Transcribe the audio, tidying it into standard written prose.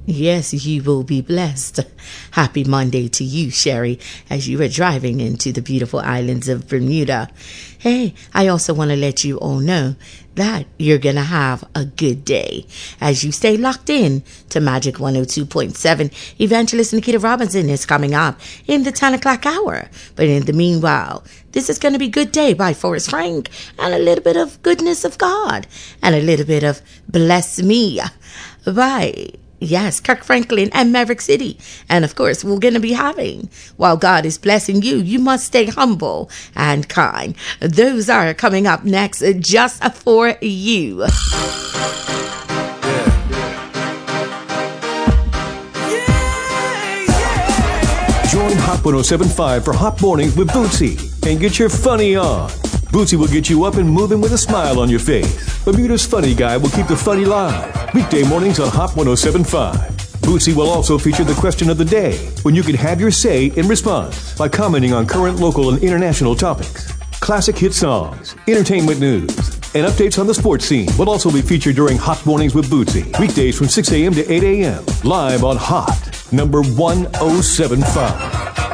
Yes, you will be blessed. Happy Monday to you, Sherry, as you are driving into the beautiful islands of Bermuda. Hey, I also want to let you all know that you're going to have a good day as you stay locked in to Magic 102.7. Evangelist Nikita Robinson is coming up in the 10 o'clock hour. But in the meanwhile, this is going to be Good Day by Forrest Frank, and a little bit of Goodness of God, and a little bit of Bless Me by, yes, Kirk Franklin and Maverick City. And of course, we're going to be having, while God is blessing you, you must stay humble and kind. Those are coming up next just for you. Join Hot 107.5 for Hot Mornings with Bootsy and get your funny on. Bootsy will get you up and moving with a smile on your face. Bermuda's funny guy will keep the funny live. Weekday mornings on Hot 107.5. Bootsy will also feature the question of the day, when you can have your say in response by commenting on current local and international topics. Classic hit songs, entertainment news, and updates on the sports scene will also be featured during Hot Mornings with Bootsy. Weekdays from 6 a.m. to 8 a.m. Live on Hot number 107.5.